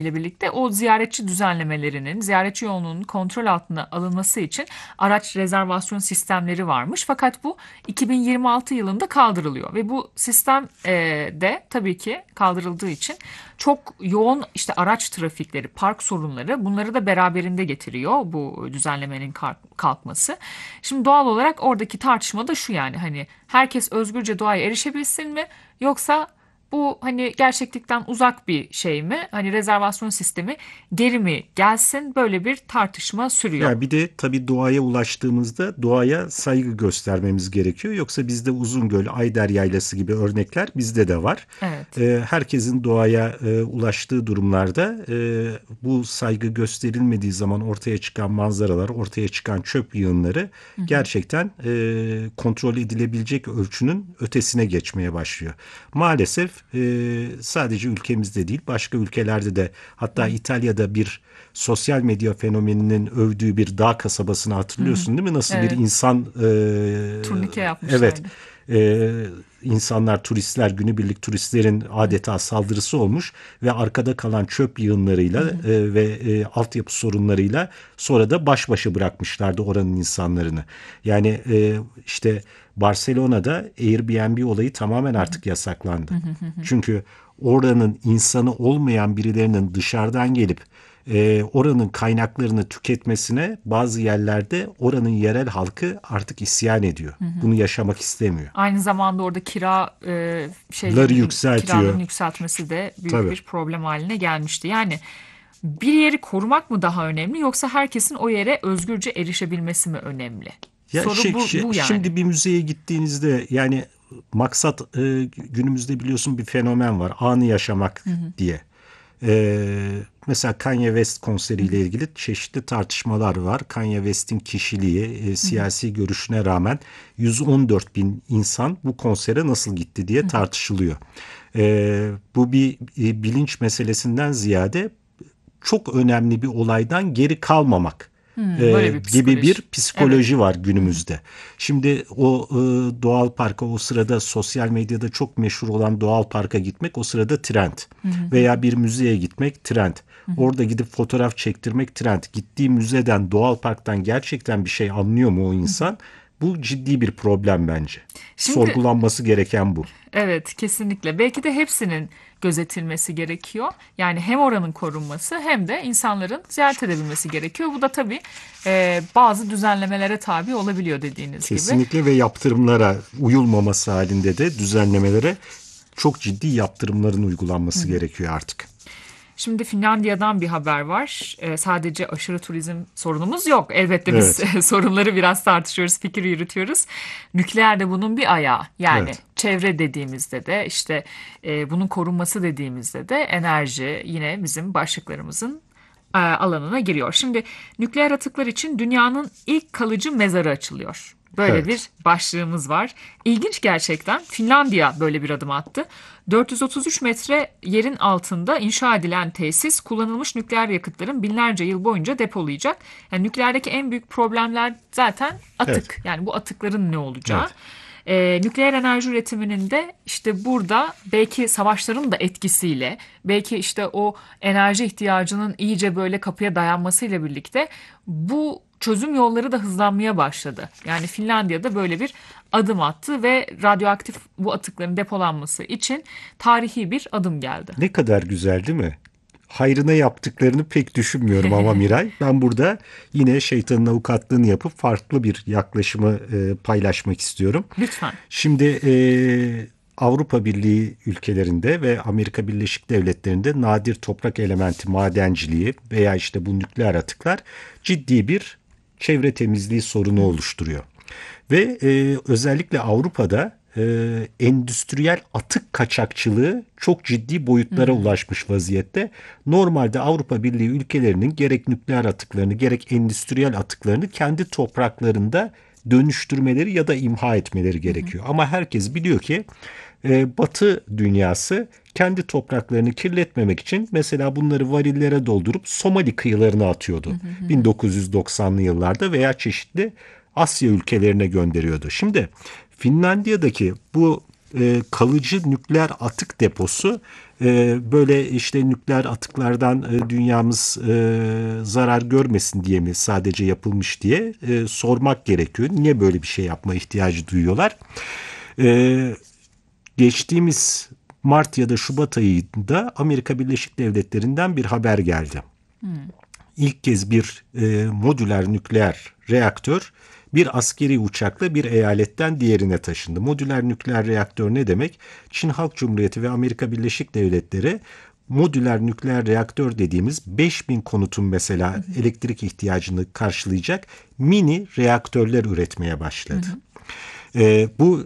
ile birlikte o ziyaretçi düzenlemelerinin, ziyaretçi yoğunluğunun kontrol altına alınması için araç rezervasyon sistemleri varmış. Fakat bu 2026 yılında kaldırılıyor ve bu sistem de tabii ki kaldırıldığı için çok yoğun işte araç trafikleri, park sorunları bunları da beraberinde getiriyor bu düzenlemenin kalkması. Şimdi doğal olarak oradaki tartışma da şu, yani hani herkes özgürce doğaya erişebilsin mi, yoksa bu hani gerçeklikten uzak bir şey mi? Hani rezervasyon sistemi geri mi gelsin? Böyle bir tartışma sürüyor. Ya bir de tabii doğaya ulaştığımızda doğaya saygı göstermemiz gerekiyor. Yoksa bizde Uzungöl, Ayder Yaylası gibi örnekler bizde de var. Evet. Herkesin doğaya ulaştığı durumlarda bu saygı gösterilmediği zaman ortaya çıkan manzaralar, ortaya çıkan çöp yığınları Hı hı. gerçekten kontrol edilebilecek ölçünün ötesine geçmeye başlıyor. Maalesef sadece ülkemizde değil, başka ülkelerde de, Hı hatta İtalya'da bir sosyal medya fenomeninin övdüğü bir dağ kasabasını hı. Hı. hatırlıyorsun değil mi? Nasıl bir Evet. insan Turnike evet, yapmışlardı. e, insanlar, turistler, günübirlik turistlerin adeta saldırısı olmuş ve arkada kalan çöp Hı yığınlarıyla hı. ve altyapı sorunlarıyla sonra da baş başa bırakmışlardı oranın insanlarını. Yani işte Barcelona'da Airbnb olayı tamamen Hı hı. artık yasaklandı. Hı hı. Hı hı. Çünkü oranın insanı olmayan birilerinin dışarıdan gelip oranın kaynaklarını tüketmesine bazı yerlerde oranın yerel halkı artık isyan ediyor. Hı hı. Bunu yaşamak istemiyor. Aynı zamanda orada kira Ları şeylerinin, kiraların yükseltiyor. yükseltmesi de büyük Tabii. bir problem haline gelmişti. Yani bir yeri korumak mı daha önemli, yoksa herkesin o yere özgürce erişebilmesi mi önemli? Ya Soru bu yani. şimdi bir müzeye gittiğinizde, yani maksat günümüzde biliyorsun bir fenomen var. Anı yaşamak Hı hı. diye. Mesela Kanye West Hı hı. konseriyle ilgili çeşitli tartışmalar var. Kanye West'in kişiliği, Hı hı. siyasi görüşüne rağmen 114 bin insan bu konsere nasıl gitti diye Hı hı. tartışılıyor. Bu bir bilinç meselesinden ziyade çok önemli bir olaydan geri kalmamak Böyle bir gibi bir psikoloji. Evet. psikoloji var Hı hı. günümüzde. Şimdi o doğal parka, o sırada sosyal medyada çok meşhur olan doğal parka gitmek o sırada trend. Hı hı. Hı hı. Veya bir müzeye gitmek trend. Hı hı. Orada gidip fotoğraf çektirmek trend. Gittiği müzeden, doğal parktan gerçekten bir şey anlıyor mu o Hı hı. insan? Bu ciddi bir problem bence. Şimdi Sorgulanması gereken bu. evet, kesinlikle. Belki de hepsinin gözetilmesi gerekiyor. Yani hem oranın korunması hem de insanların ziyaret edebilmesi gerekiyor. Bu da tabii bazı düzenlemelere tabi olabiliyor dediğiniz gibi. Kesinlikle, ve yaptırımlara uyulmaması halinde de düzenlemelere çok ciddi yaptırımların Hı uygulanması hı. gerekiyor artık. Şimdi Finlandiya'dan bir haber var. Sadece aşırı turizm sorunumuz yok. Elbette biz Evet, sorunları biraz tartışıyoruz, fikir yürütüyoruz. Nükleer de bunun bir ayağı. Yani evet, çevre dediğimizde de işte bunun korunması dediğimizde de enerji yine bizim başlıklarımızın alanına giriyor. Şimdi nükleer atıklar için dünyanın ilk kalıcı mezarı açılıyor. Böyle evet. bir başlığımız var. İlginç gerçekten. Finlandiya böyle bir adım attı. 433 metre yerin altında inşa edilen tesis kullanılmış nükleer yakıtların binlerce yıl boyunca depolayacak. Yani nükleerdeki en büyük problemler zaten Evet, atık. Yani bu atıkların ne olacağı. evet. Nükleer enerji üretiminin de işte burada belki savaşların da etkisiyle, belki işte o enerji ihtiyacının iyice böyle kapıya dayanmasıyla birlikte bu çözüm yolları da hızlanmaya başladı. Yani Finlandiya'da böyle bir adım attı ve radyoaktif bu atıkların depolanması için tarihi bir adım geldi. Ne kadar güzel değil mi? Hayrına yaptıklarını pek düşünmüyorum ama Miray. Ben burada yine şeytanın avukatlığını yapıp farklı bir yaklaşımı paylaşmak istiyorum. Lütfen. Şimdi Avrupa Birliği ülkelerinde ve Amerika Birleşik Devletleri'nde nadir toprak elementi madenciliği veya işte bu nükleer atıklar ciddi bir çevre temizliği sorunu oluşturuyor. Ve özellikle Avrupa'da endüstriyel atık kaçakçılığı çok ciddi boyutlara ulaşmış vaziyette. Normalde Avrupa Birliği ülkelerinin gerek nükleer atıklarını gerek endüstriyel atıklarını kendi topraklarında dönüştürmeleri ya da imha etmeleri gerekiyor. Ama herkes biliyor ki Batı dünyası kendi topraklarını kirletmemek için mesela bunları varillere doldurup Somali kıyılarına atıyordu 1990'lı yıllarda veya çeşitli Asya ülkelerine gönderiyordu. Şimdi Finlandiya'daki bu kalıcı nükleer atık deposu böyle işte nükleer atıklardan dünyamız zarar görmesin diye mi sadece yapılmış diye sormak gerekiyor. Niye böyle bir şey yapma ihtiyacı duyuyorlar? Geçtiğimiz Mart ya da Şubat ayında Amerika Birleşik Devletleri'nden bir haber geldi. İlk kez bir modüler nükleer reaktör bir askeri uçakla bir eyaletten diğerine taşındı. Modüler nükleer reaktör ne demek? Çin Halk Cumhuriyeti ve Amerika Birleşik Devletleri modüler nükleer reaktör dediğimiz 5000 konutun mesela elektrik ihtiyacını karşılayacak mini reaktörler üretmeye başladı. Bu